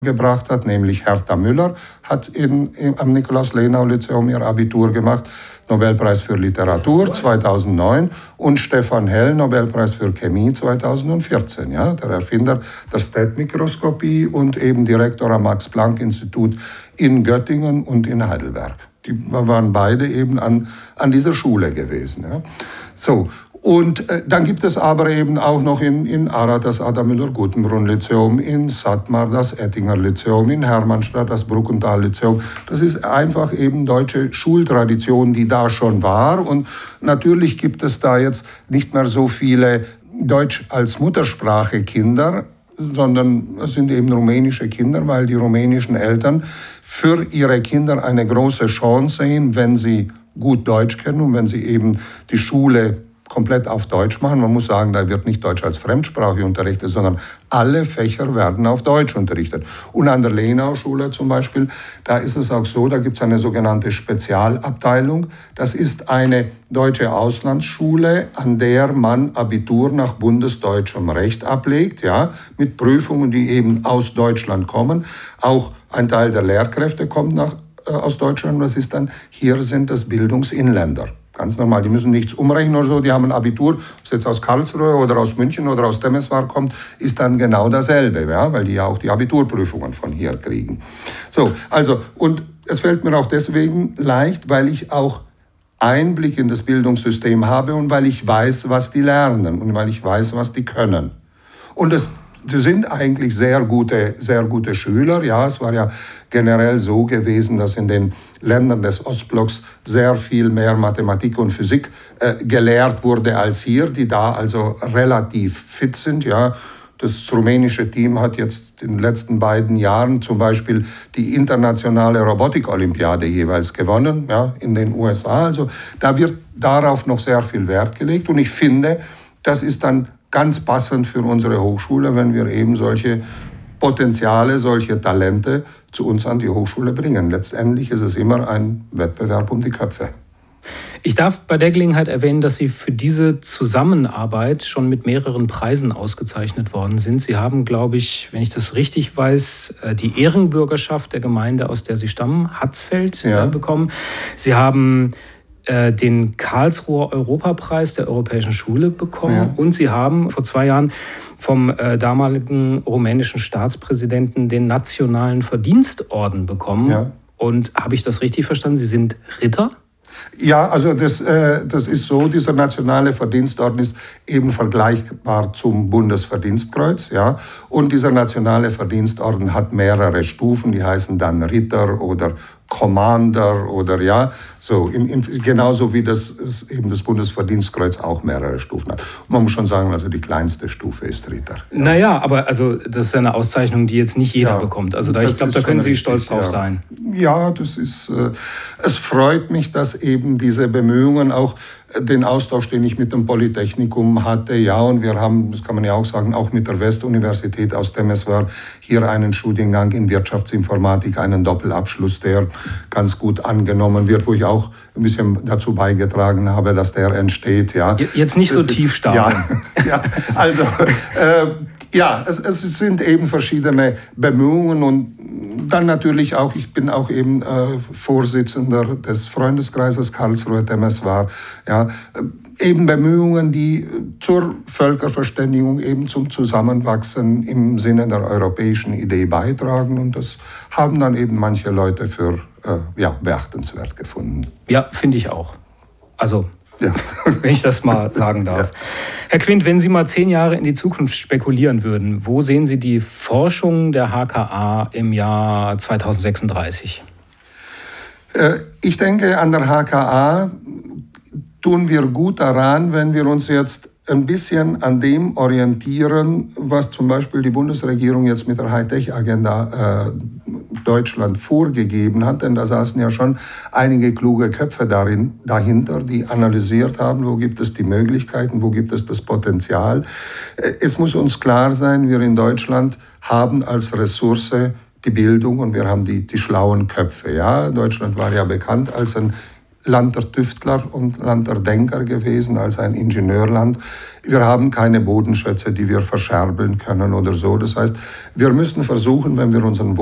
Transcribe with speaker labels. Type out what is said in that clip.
Speaker 1: gebracht hat, nämlich Hertha Müller, hat am Nikolaus-Lenau-Lyzeum ihr Abitur gemacht, Nobelpreis für Literatur 2009 und Stefan Hell, Nobelpreis für Chemie 2014, ja, der Erfinder der STED-Mikroskopie und eben Direktor am Max-Planck-Institut in Göttingen und in Heidelberg. Die waren beide eben an dieser Schule gewesen. Ja. So. Und dann gibt es aber eben auch noch in Arad das Adam-Müller-Gutenbrunn-Lyzeum, in Sattmar das Ettinger-Lyzeum, in Hermannstadt das Bruckenthal-Lyzeum. Das ist einfach eben deutsche Schultradition, die da schon war. Und natürlich gibt es da jetzt nicht mehr so viele Deutsch als Muttersprache Kinder, sondern es sind eben rumänische Kinder, weil die rumänischen Eltern für ihre Kinder eine große Chance sehen, wenn sie gut Deutsch kennen und wenn sie eben die Schule komplett auf Deutsch machen. Man muss sagen, da wird nicht Deutsch als Fremdsprache unterrichtet, sondern alle Fächer werden auf Deutsch unterrichtet. Und an der Lenau-Schule zum Beispiel, da ist es auch so, da gibt es eine sogenannte Spezialabteilung. Das ist eine deutsche Auslandsschule, an der man Abitur nach bundesdeutschem Recht ablegt, ja, mit Prüfungen, die eben aus Deutschland kommen. Auch ein Teil der Lehrkräfte kommt aus Deutschland. Was ist dann? Hier sind es Bildungsinländer. Ganz normal, die müssen nichts umrechnen oder so, die haben ein Abitur, ob es jetzt aus Karlsruhe oder aus München oder aus Temeswar kommt, ist dann genau dasselbe, ja, weil die ja auch die Abiturprüfungen von hier kriegen. So, also, und es fällt mir auch deswegen leicht, weil ich auch Einblick in das Bildungssystem habe und weil ich weiß, was die lernen und weil ich weiß, was die können. Und sie sind eigentlich sehr gute Schüler. Ja, es war ja generell so gewesen, dass in den Ländern des Ostblocks sehr viel mehr Mathematik und Physik gelehrt wurde als hier, die da also relativ fit sind. Ja, das rumänische Team hat jetzt in den letzten beiden Jahren zum Beispiel die internationale Robotik-Olympiade jeweils gewonnen, ja, in den USA. Also da wird darauf noch sehr viel Wert gelegt. Und ich finde, das ist dann ganz passend für unsere Hochschule, wenn wir eben solche Potenziale, solche Talente zu uns an die Hochschule bringen. Letztendlich ist es immer ein Wettbewerb um die Köpfe.
Speaker 2: Ich darf bei der Gelegenheit erwähnen, dass Sie für diese Zusammenarbeit schon mit mehreren Preisen ausgezeichnet worden sind. Sie haben, glaube ich, wenn ich das richtig weiß, die Ehrenbürgerschaft der Gemeinde, aus der Sie stammen, Hatzfeld, bekommen. Sie haben den Karlsruher Europapreis der Europäischen Schule bekommen und Sie haben vor 2 Jahren vom damaligen rumänischen Staatspräsidenten den Nationalen Verdienstorden bekommen. Ja. Und habe ich das richtig verstanden? Sie sind Ritter?
Speaker 1: Ja, also das ist so, dieser Nationale Verdienstorden ist eben vergleichbar zum Bundesverdienstkreuz. Ja? Und dieser Nationale Verdienstorden hat mehrere Stufen, die heißen dann Ritter oder Commander oder ja, so genauso wie das Bundesverdienstkreuz auch mehrere Stufen hat. Und man muss schon sagen, also die kleinste Stufe ist Ritter. Ja.
Speaker 2: Naja, aber also das ist eine Auszeichnung, die jetzt nicht jeder bekommt. Also ich glaube, da können Sie stolz drauf sein.
Speaker 1: Ja, es freut mich, dass eben diese Bemühungen auch den Austausch, den ich mit dem Polytechnikum hatte, ja, und wir haben, das kann man ja auch sagen, auch mit der Westuniversität aus Temeswar hier einen Studiengang in Wirtschaftsinformatik, einen Doppelabschluss, der ganz gut angenommen wird, wo ich auch ein bisschen dazu beigetragen habe, dass der entsteht, ja.
Speaker 2: Jetzt nicht so tief stapeln.
Speaker 1: Ja, also es sind eben verschiedene Bemühungen und dann natürlich auch, ich bin auch eben Vorsitzender des Freundeskreises Karlsruhe-Temeswar, ja, eben Bemühungen, die zur Völkerverständigung, eben zum Zusammenwachsen im Sinne der europäischen Idee beitragen und das haben dann eben manche Leute für beachtenswert gefunden.
Speaker 2: Ja, finde ich auch. Also wenn ich das mal sagen darf. Ja. Herr Quint, wenn Sie mal 10 Jahre in die Zukunft spekulieren würden, wo sehen Sie die Forschung der HKA im Jahr 2036?
Speaker 1: Ich denke, an der HKA tun wir gut daran, wenn wir uns jetzt ein bisschen an dem orientieren, was zum Beispiel die Bundesregierung jetzt mit der Hightech-Agenda Deutschland vorgegeben hat. Denn da saßen ja schon einige kluge Köpfe dahinter, die analysiert haben, wo gibt es die Möglichkeiten, wo gibt es das Potenzial. Es muss uns klar sein, wir in Deutschland haben als Ressource die Bildung und wir haben die schlauen Köpfe. Ja, Deutschland war ja bekannt als ein Land der Tüftler und Land der Denker gewesen, als ein Ingenieurland. Wir haben keine Bodenschätze, die wir verscherbeln können oder so. Das heißt, wir müssen versuchen, wenn wir unseren